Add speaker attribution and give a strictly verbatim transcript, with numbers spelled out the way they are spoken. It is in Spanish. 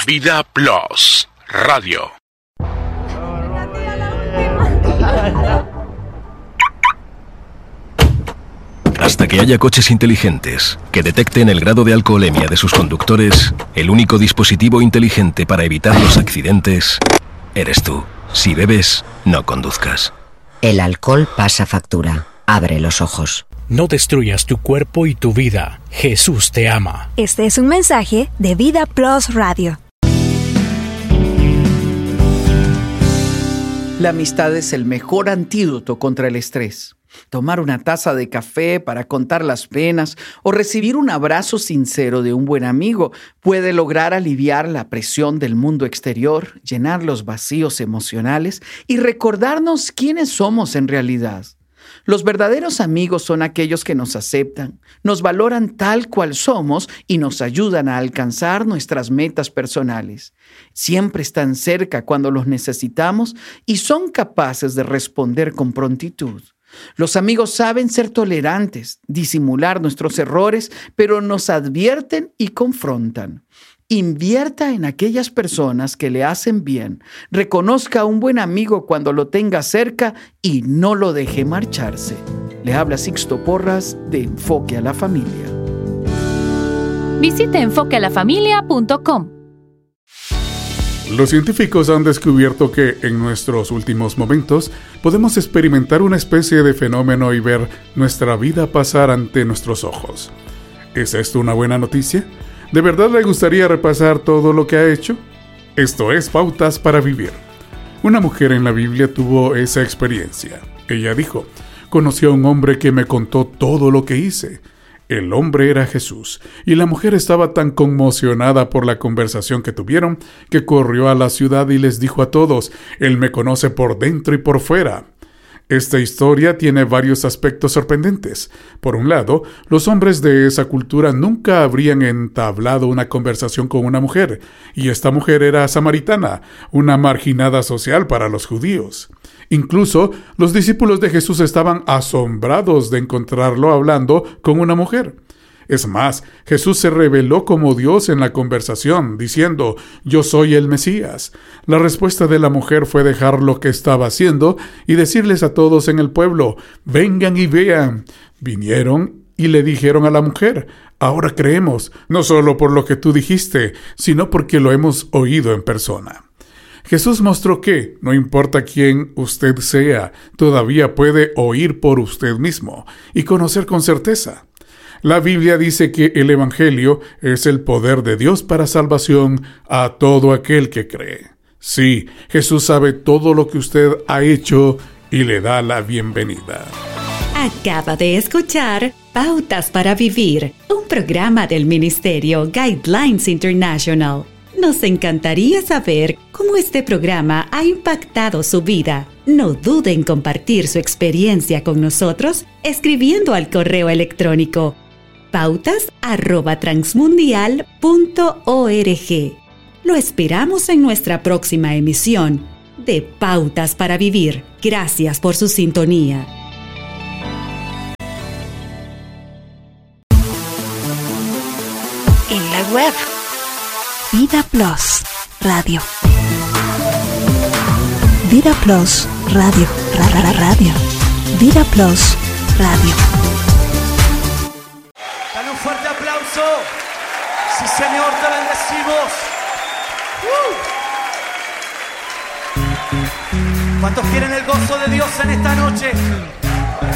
Speaker 1: Vida Plus Radio.
Speaker 2: Hasta que haya coches inteligentes que detecten el grado de alcoholemia de sus conductores, el único dispositivo inteligente para evitar los accidentes eres tú. Si bebes, no conduzcas.
Speaker 3: El alcohol pasa factura. Abre los ojos.
Speaker 4: No destruyas tu cuerpo y tu vida. Jesús te ama.
Speaker 5: Este es un mensaje de Vida Plus Radio.
Speaker 6: La amistad es el mejor antídoto contra el estrés. Tomar una taza de café para contar las penas o recibir un abrazo sincero de un buen amigo puede lograr aliviar la presión del mundo exterior, llenar los vacíos emocionales y recordarnos quiénes somos en realidad. Los verdaderos amigos son aquellos que nos aceptan, nos valoran tal cual somos y nos ayudan a alcanzar nuestras metas personales. Siempre están cerca cuando los necesitamos y son capaces de responder con prontitud. Los amigos saben ser tolerantes, disimular nuestros errores, pero nos advierten y confrontan. Invierta en aquellas personas que le hacen bien. Reconozca a un buen amigo cuando lo tenga cerca y no lo deje marcharse. Le habla Sixto Porras de Enfoque a la Familia.
Speaker 7: Visite enfoque a la familia punto com.
Speaker 8: Los científicos han descubierto que en nuestros últimos momentos podemos experimentar una especie de fenómeno y ver nuestra vida pasar ante nuestros ojos. ¿Es esto una buena noticia? ¿De verdad le gustaría repasar todo lo que ha hecho? Esto es Pautas para Vivir. Una mujer en la Biblia tuvo esa experiencia. Ella dijo: conocí a un hombre que me contó todo lo que hice. El hombre era Jesús, y la mujer estaba tan conmocionada por la conversación que tuvieron, que corrió a la ciudad y les dijo a todos: Él me conoce por dentro y por fuera. Esta historia tiene varios aspectos sorprendentes. Por un lado, los hombres de esa cultura nunca habrían entablado una conversación con una mujer, y esta mujer era samaritana, una marginada social para los judíos. Incluso, los discípulos de Jesús estaban asombrados de encontrarlo hablando con una mujer. Es más, Jesús se reveló como Dios en la conversación, diciendo: «Yo soy el Mesías». La respuesta de la mujer fue dejar lo que estaba haciendo y decirles a todos en el pueblo: «Vengan y vean». Vinieron y le dijeron a la mujer: «Ahora creemos, no solo por lo que tú dijiste, sino porque lo hemos oído en persona». Jesús mostró que, no importa quién usted sea, todavía puede oír por usted mismo y conocer con certeza. La Biblia dice que el Evangelio es el poder de Dios para salvación a todo aquel que cree. Sí, Jesús sabe todo lo que usted ha hecho y le da la bienvenida.
Speaker 9: Acaba de escuchar Pautas para Vivir, un programa del Ministerio Guidelines International. Nos encantaría saber cómo este programa ha impactado su vida. No dude en compartir su experiencia con nosotros escribiendo al correo electrónico pautas arroba transmundial punto org. Lo esperamos en nuestra próxima emisión de Pautas para Vivir. Gracias por su sintonía.
Speaker 5: En la web Vida Plus Radio. Vida Plus Radio. Ra, ra, radio. Vida Plus Radio.
Speaker 10: Dale un fuerte aplauso. Sí, Señor, te bendecimos. Uh. ¿Cuántos quieren el gozo de Dios en esta noche?